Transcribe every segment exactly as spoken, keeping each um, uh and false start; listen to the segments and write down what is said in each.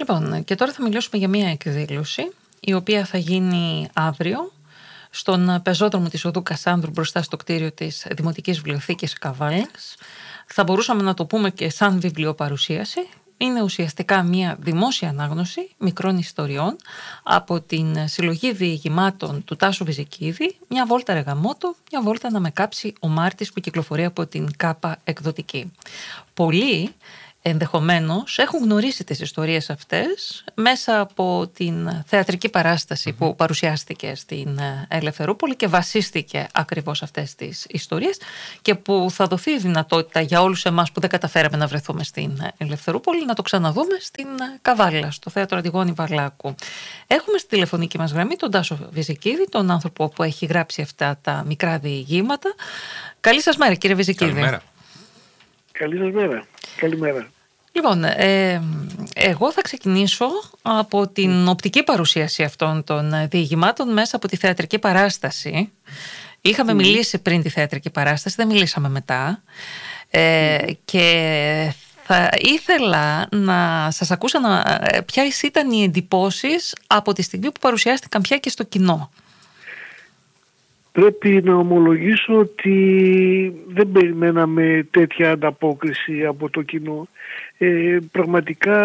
Λοιπόν, και τώρα θα μιλήσουμε για μια εκδήλωση η οποία θα γίνει αύριο στον πεζόδρομο της Οδού Κασάνδρου μπροστά στο κτίριο της Δημοτικής Βιβλιοθήκης Καβάλας. Θα μπορούσαμε να το πούμε και σαν βιβλιοπαρουσίαση. Είναι ουσιαστικά μια δημόσια ανάγνωση μικρών ιστοριών από την συλλογή διηγημάτων του Τάσου Βυζικίδη, μια βόλτα Ρεγαμότο, μια βόλτα να με κάψει ο Μάρτης, που κυκλοφορεί από την Κάπα Εκδοτική. Πολλοί ενδεχομένως έχουν γνωρίσει τις ιστορίες αυτές μέσα από την θεατρική παράσταση mm-hmm. που παρουσιάστηκε στην Ελευθερούπολη και βασίστηκε ακριβώς αυτές τις ιστορίες και που θα δοθεί η δυνατότητα για όλους εμάς που δεν καταφέραμε να βρεθούμε στην Ελευθερούπολη να το ξαναδούμε στην Καβάλα, στο θέατρο Αντιγόνη Βαρλάκου. Έχουμε στη τηλεφωνική μας γραμμή τον Τάσο Βυζικίδη, τον άνθρωπο που έχει γράψει αυτά τα μικρά διηγήματα. Καλή σας μέρα, κύριε Βυζικίδη. Καλημέρα. Καλή σας μέρα. Καλημέρα. Λοιπόν, ε, εγώ θα ξεκινήσω από την οπτική παρουσίαση αυτών των διηγημάτων μέσα από τη θεατρική παράσταση. Είχαμε mm. μιλήσει πριν τη θεατρική παράσταση, δεν μιλήσαμε μετά. Ε, mm. Και θα ήθελα να σας ακούσω να, ποιες ήταν οι εντυπώσεις από τη στιγμή που παρουσιάστηκαν πια και στο κοινό. Πρέπει να ομολογήσω ότι δεν περιμέναμε τέτοια ανταπόκριση από το κοινό. Ε, πραγματικά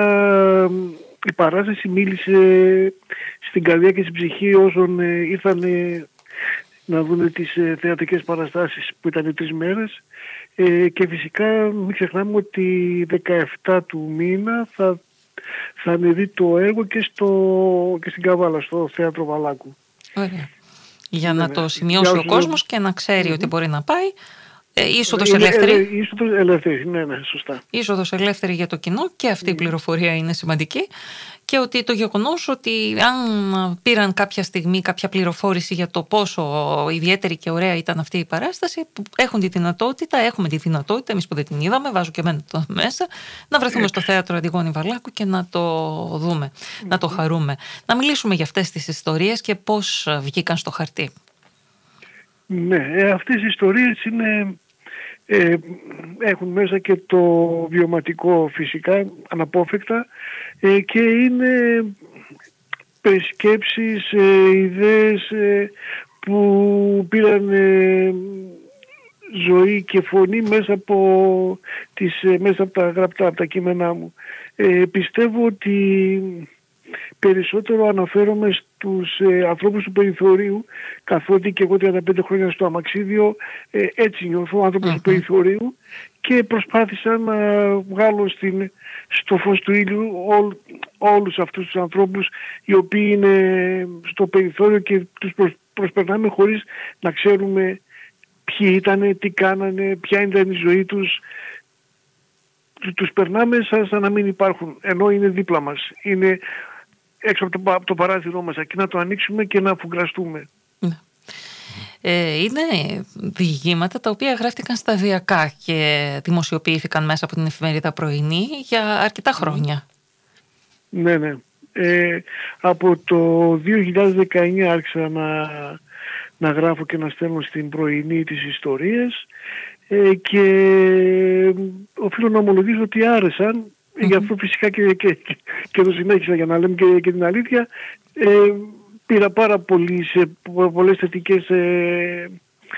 η παράσταση μίλησε στην καρδιά και στην ψυχή όσων ε, ήρθαν ε, να δουν τις ε, θεατρικές παραστάσεις που ήταν τρεις μέρες ε, και φυσικά μην ξεχνάμε ότι δεκαεφτά του μήνα θα, θα ανεβεί το έργο και, στο, και στην Καβάλα, στο θέατρο Βαλάκου. Ωραία. Για να ναι, το σημειώσει ο κόσμος και να ξέρει mm-hmm. ότι μπορεί να πάει. Ε, είσοδος είναι, ελεύθερη. Ε, είσοδος ελεύθερη, ναι, ναι, σωστά. Είσοδος ελεύθερη για το κοινό και αυτή mm. η πληροφορία είναι σημαντική. Και ότι το γεγονός ότι αν πήραν κάποια στιγμή κάποια πληροφόρηση για το πόσο ιδιαίτερη και ωραία ήταν αυτή η παράσταση, που έχουν τη δυνατότητα, έχουμε τη δυνατότητα, εμείς που δεν την είδαμε, βάζω και εμένα το μέσα, να βρεθούμε στο θέατρο Αντιγόνη Βαρλάκου και να το δούμε, mm-hmm. να το χαρούμε. Να μιλήσουμε για αυτές τις ιστορίες και πώς βγήκαν στο χαρτί. Ναι, ε, αυτές οι ιστορίες είναι... Ε, έχουν μέσα και το βιωματικό φυσικά αναπόφευκτα ε, και είναι περισκέψεις, ε, ιδέες ε, που πήραν ε, ζωή και φωνή μέσα από, τις, ε, μέσα από τα γραπτά, από τα κείμενά μου. Ε, πιστεύω ότι περισσότερο αναφέρομαι στους ε, ανθρώπους του περιθωρίου, καθότι και εγώ τριάντα πέντε χρόνια στο αμαξίδιο ε, έτσι νιώθω, άνθρωπος mm-hmm. του περιθωρίου, και προσπάθησα να βγάλω στην, στο φως του ήλιου ό, όλους αυτούς τους ανθρώπους οι οποίοι είναι στο περιθώριο και τους προσ, προσπερνάμε χωρίς να ξέρουμε ποιοι ήτανε, τι κάνανε, ποια ήταν η ζωή τους. Τους περνάμε σαν, σαν να μην υπάρχουν, ενώ είναι δίπλα μας. Είναι έξω από το, από το παράθυρό μας, εκεί να το ανοίξουμε και να αφουγκραστούμε. Ε, είναι διηγήματα τα οποία γράφτηκαν σταδιακά και δημοσιοποιήθηκαν μέσα από την εφημερίδα Πρωινή για αρκετά χρόνια. Ναι, ναι. Ε, από το δύο χιλιάδες δεκαεννιά άρχισα να, να γράφω και να στέλνω στην Πρωινή τις ιστορίες ε, και οφείλω να ομολογήσω ότι άρεσαν. Mm-hmm. Γι' αυτό φυσικά και, και, και το συνέχισα, για να λέμε και, και την αλήθεια. Ε, πήρα πάρα πολύ σε πολλές θετικές, ε,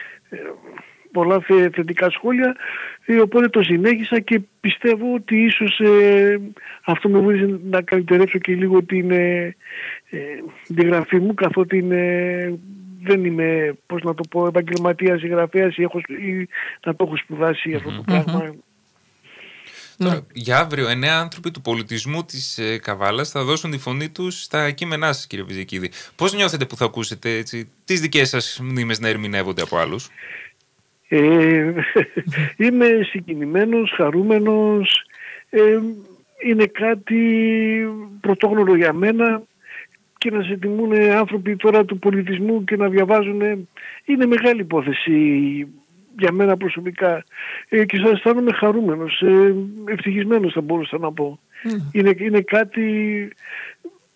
πολλά θε, θετικά σχόλια, ε, οπότε το συνέχισα και πιστεύω ότι ίσως ε, αυτό με βοήθησε να καλυτερέψω και λίγο την, ε, την γραφή μου, καθότι είναι, δεν είμαι, πώς να το πω, επαγγελματίας συγγραφέας ή, ή να το έχω σπουδάσει mm-hmm. αυτό το πράγμα. Mm-hmm. Τώρα, ναι. Για αύριο, εννέα άνθρωποι του πολιτισμού της ε, Καβάλας θα δώσουν τη φωνή τους στα κείμενά σας, κύριε Βυζικίδη. Πώς νιώθετε που θα ακούσετε έτσι, τις δικές σας μνήμες να ερμηνεύονται από άλλους? Ε, είμαι συγκινημένος, χαρούμενος. Ε, είναι κάτι πρωτόγνωρο για μένα, και να σε τιμούν άνθρωποι τώρα του πολιτισμού και να διαβάζουν είναι μεγάλη υπόθεση για μένα προσωπικά, ε, και σας αισθάνομαι χαρούμενος, ε, ευτυχισμένος θα μπορούσα να πω. Mm. Είναι, είναι κάτι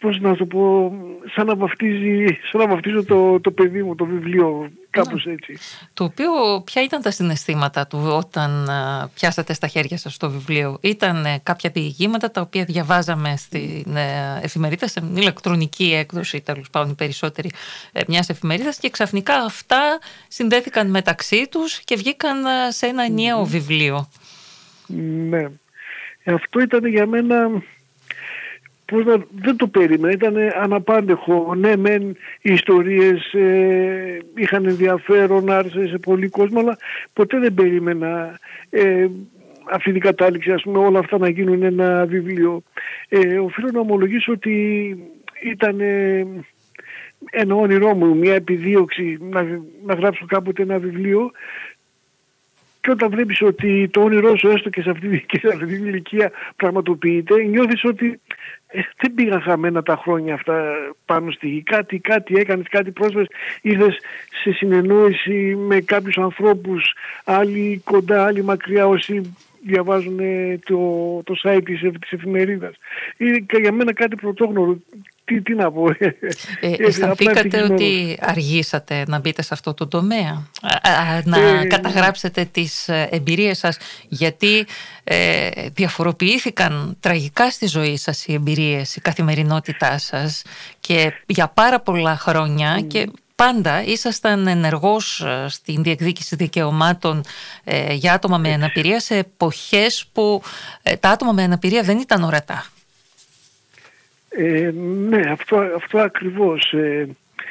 πώς να το πω, σαν να, βαφτίζει, σαν να βαφτίζω το, το παιδί μου, το βιβλίο, κάπως έτσι. Το οποίο, ποια ήταν τα συναισθήματα του όταν α, πιάσατε στα χέρια σας το βιβλίο? Ήταν ε, κάποια διηγήματα τα οποία διαβάζαμε στην ε, εφημερίδα, σε ηλεκτρονική έκδοση, τέλος πάντων οι περισσότεροι ε, μιας εφημερίδας, και ξαφνικά αυτά συνδέθηκαν μεταξύ τους και βγήκαν ε, σε ένα ενιαίο mm. βιβλίο. Ναι. Αυτό ήταν για μένα... Πώς να, δεν το περίμενα, ήταν αναπάντεχο. Ναι, μεν οι ιστορίες ε, είχαν ενδιαφέρον, άρεσε σε πολύ κόσμο, αλλά ποτέ δεν περίμενα ε, αυτή την κατάληξη, ας πούμε, όλα αυτά να γίνουν ένα βιβλίο. Ε, οφείλω να ομολογήσω ότι ήταν ε, ένα όνειρό μου, μια επιδίωξη να, να γράψω κάποτε ένα βιβλίο. Και όταν βλέπεις ότι το όνειρό σου έστω και σε αυτή, και σε αυτή την ηλικία πραγματοποιείται, νιώθεις ότι ε, δεν πήγαν χαμένα τα χρόνια αυτά πάνω στη γη. Κάτι, κάτι έκανες, κάτι πρόσφερες, ήρθες σε συνεννόηση με κάποιους ανθρώπους, άλλοι κοντά, άλλοι μακριά, όσοι διαβάζουν το, το site της, της εφημερίδας. Είναι για μένα κάτι πρωτόγνωρο. Τι, τι να πω. Ε, αισθανθήκατε ότι αργήσατε να μπείτε σε αυτό το τομέα, να ε, καταγράψετε τις εμπειρίες σας, γιατί ε, διαφοροποιήθηκαν τραγικά στη ζωή σας οι εμπειρίες, η καθημερινότητά σας, και για πάρα πολλά χρόνια mm. και πάντα ήσασταν ενεργός στην διεκδίκηση δικαιωμάτων ε, για άτομα με αναπηρία σε εποχές που ε, τα άτομα με αναπηρία δεν ήταν ορατά. Ε, ναι, αυτό, αυτό ακριβώς. Ε,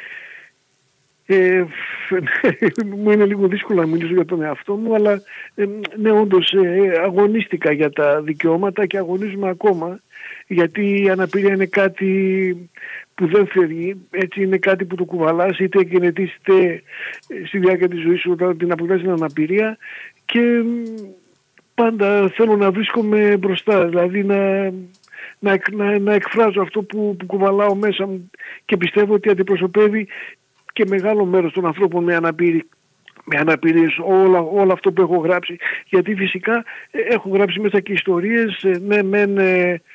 ε, μου είναι λίγο δύσκολο να μιλήσω για τον εαυτό μου, αλλά ε, ναι, όντως ε, αγωνίστηκα για τα δικαιώματα και αγωνίζουμε ακόμα, γιατί η αναπηρία είναι κάτι που δεν φεύγει, έτσι είναι κάτι που το κουβαλάς, είτε γενετής είτε στη διάρκεια της ζωής σου όταν την αποκτάς την αναπηρία, και πάντα θέλω να βρίσκομαι μπροστά, δηλαδή να... Να, να, να εκφράζω αυτό που, που κουβαλάω μέσα μου, και πιστεύω ότι αντιπροσωπεύει και μεγάλο μέρος των ανθρώπων με, αναπηρι, με αναπηρίες, όλα, όλα αυτό που έχω γράψει, γιατί φυσικά ε, έχω γράψει μέσα και ιστορίες, ε, ναι μεν ε, ε,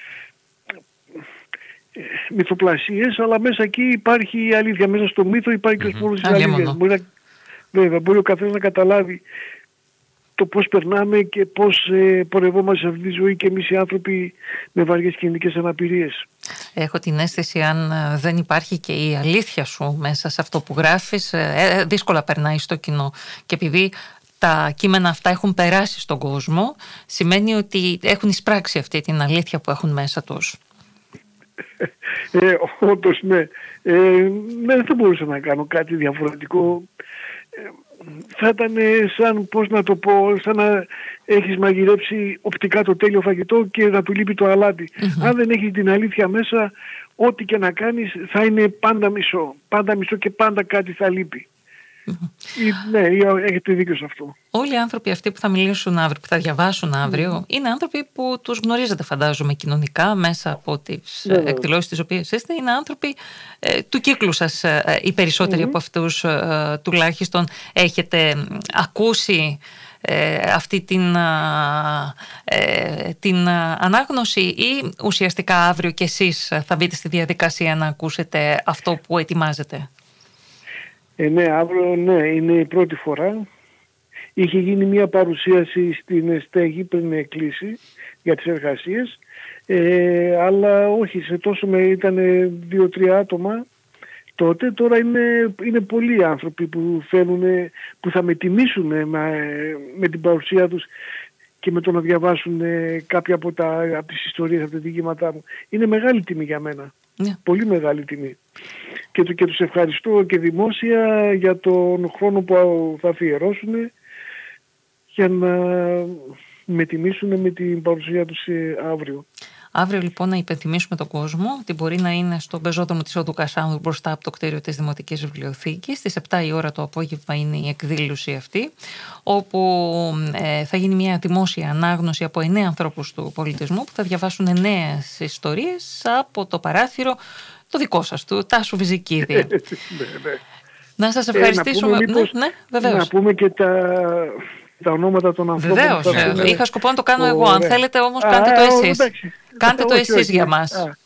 μυθοπλασίες, αλλά μέσα εκεί υπάρχει η αλήθεια, μέσα στο μύθο υπάρχει mm-hmm. και ο σπόρος της αλήθειας. Μπορεί, να, βέβαια, μπορεί ο καθένας να καταλάβει το πώς περνάμε και πώς ε, πορευόμαστε σε αυτή τη ζωή και εμείς οι άνθρωποι με βαριές κοινωνικές αναπηρίες. Έχω την αίσθηση, αν δεν υπάρχει και η αλήθεια σου μέσα σε αυτό που γράφεις, ε, δύσκολα περνάει στο κοινό. Και επειδή τα κείμενα αυτά έχουν περάσει στον κόσμο, σημαίνει ότι έχουν εισπράξει αυτή την αλήθεια που έχουν μέσα τους. Ε, όντως, ναι. Ε, ναι, δεν μπορούσα να κάνω κάτι διαφορετικό. Ε, θα ήταν σαν, πώς να το πω, σαν να έχεις μαγειρέψει οπτικά το τέλειο φαγητό και να του λείπει το αλάτι. Mm-hmm. Αν δεν έχεις την αλήθεια μέσα, ό,τι και να κάνεις θα είναι πάντα μισό. Πάντα μισό και πάντα κάτι θα λείπει. Mm-hmm. Ναι, έχετε δίκιο σε αυτό. Όλοι οι άνθρωποι αυτοί που θα μιλήσουν αύριο, που θα διαβάσουν αύριο, mm-hmm. είναι άνθρωποι που τους γνωρίζετε, φαντάζομαι, κοινωνικά, μέσα από τις mm-hmm. εκδηλώσεις τις οποίες είστε. Είναι άνθρωποι ε, του κύκλου σας, ε, οι περισσότεροι mm-hmm. από αυτούς ε, τουλάχιστον έχετε ακούσει ε, αυτή την, ε, την ανάγνωση, ή ουσιαστικά αύριο κι εσείς θα μπείτε στη διαδικασία να ακούσετε αυτό που ετοιμάζετε? Ε, ναι, αύριο ναι, είναι η πρώτη φορά. Είχε γίνει μια παρουσίαση στην στέγη πριν κλείσει για τις εργασίες, ε, αλλά όχι σε τόσο με, ήταν δύο-τρία άτομα τότε. Τώρα είναι, είναι πολλοί άνθρωποι που θέλουν, που θα με τιμήσουν με, με την παρουσία τους και με το να διαβάσουν κάποια από, τα, από τις ιστορίες, από τα διηγήματά μου. Είναι μεγάλη τιμή για μένα. Yeah. Πολύ μεγάλη τιμή. Και, και τους ευχαριστώ και δημόσια για τον χρόνο που θα αφιερώσουν για να με τιμήσουν με την παρουσία τους αύριο. Αύριο λοιπόν να υπενθυμίσουμε τον κόσμο ότι μπορεί να είναι στον πεζόδρομο της Οδού Κασάνδρου μπροστά από το κτίριο της Δημοτικής Βιβλιοθήκης. Στις επτά η ώρα το απόγευμα είναι η εκδήλωση αυτή, όπου ε, θα γίνει μια δημόσια ανάγνωση από εννέα ανθρώπους του πολιτισμού που θα διαβάσουν εννέα ιστορίες από το παράθυρο το δικό σας, του Τάσου Βυζικίδη. Ναι, ναι. Να σας ευχαριστήσουμε. Ε, να, πούμε μήπως, ναι, ναι, βεβαίως. Να πούμε και τα... τα ονόματα των ανθρώπων. Βεβαίως, ε, είχα σκοπό να το κάνω εγώ. Αν θέλετε όμως, κάντε το εσείς. Κάντε το εσείς για μας.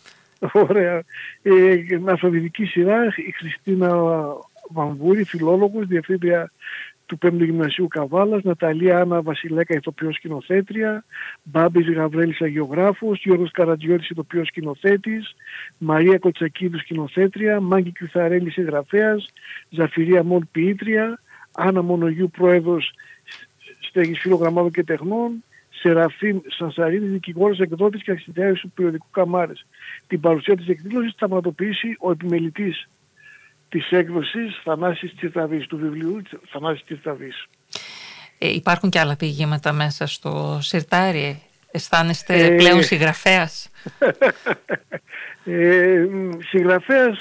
Ωραία. Ε, με αλφαβητική σειρά, η Χριστίνα Βαμβούρη, φιλόλογος, διευθύντρια του πέμπτου Γυμνασίου Καβάλας, Ναταλία Άννα Βασιλέκα, ηθοποιός σκηνοθέτρια, Μπάμπης Γαβρέλης αγιογράφος, Γιώργος Καρατζιώτης, ηθοποιός σκηνοθέτης, Μαρία Κοτσακίδου σκηνοθέτρια, Μάγκη Κιουθαρέλη συγγραφέας, Ζαφυρία Μολ ποιήτρια, Άννα Μονογιού πρόεδρος στέγης φιλογραμμάτων και τεχνών, Σεραφείμ Σανσαρίδη, δικηγόρος, εκδότης και αρχιτέκτονας του περιοδικού Καμάρες. Την παρουσία της εκδήλωσης θα πραγματοποιήσει ο επιμελητής της έκδοσης Θανάσης Τσιρταβής, του βιβλίου Θανάσης Τσιρταβής. Ε, υπάρχουν και άλλα διηγήματα μέσα στο σιρτάρι. Αισθάνεστε ε... πλέον συγγραφέας? ε, συγγραφέας,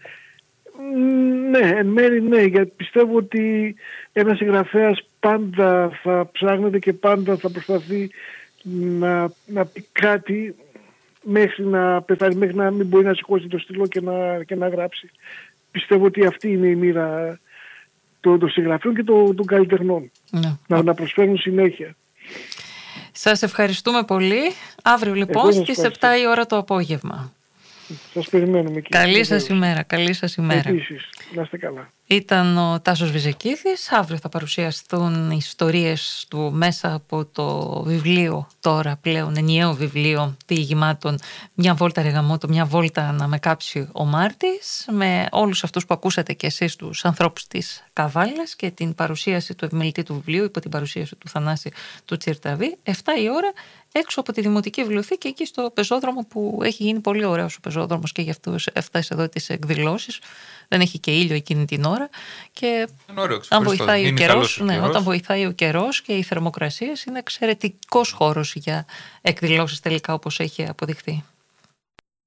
ναι, εν μέρει ναι, γιατί πιστεύω ότι ένας συγγραφέας πάντα θα ψάχνεται και πάντα θα προσπαθεί να, να πει κάτι μέχρι να πεθάνει, μέχρι να μην μπορεί να σηκώσει το στυλό και να, και να γράψει. Πιστεύω ότι αυτή είναι η μοίρα των, των συγγραφείων και των, των καλλιτεχνών. Ναι. Να, να προσφέρουν συνέχεια. Σας ευχαριστούμε πολύ. Αύριο λοιπόν στις επτά η ώρα το απόγευμα. Σας περιμένουμε. Καλή σας ημέρα. Καλή σας ημέρα. Επίσης, να είστε καλά. Ήταν ο Τάσος Βυζεκίδης. Αύριο θα παρουσιαστούν ιστορίες του μέσα από το βιβλίο, τώρα πλέον ενιαίο βιβλίο διηγημάτων «Μια βόλτα ρε γαμώτο, μια βόλτα να με κάψει ο Μάρτης», με όλους αυτούς που ακούσατε και εσείς τους ανθρώπους της Καβάλας και την παρουσίαση του επιμελητή του βιβλίου υπό την παρουσίαση του Θανάση του Τσιρταβή, επτά η ώρα έξω από τη Δημοτική Βιβλιοθήκη, εκεί στο πεζόδρομο που έχει γίνει πολύ ωραίος ο πεζόδρομος και γι' αυτό έφτασε εδώ τις εκδηλώσεις. Δεν έχει και ήλιο εκείνη την ώρα και αν βοηθάει ο καιρός, ναι, όταν βοηθάει ο καιρός και οι θερμοκρασίες, είναι εξαιρετικός χώρος για εκδηλώσεις τελικά, όπως έχει αποδειχθεί.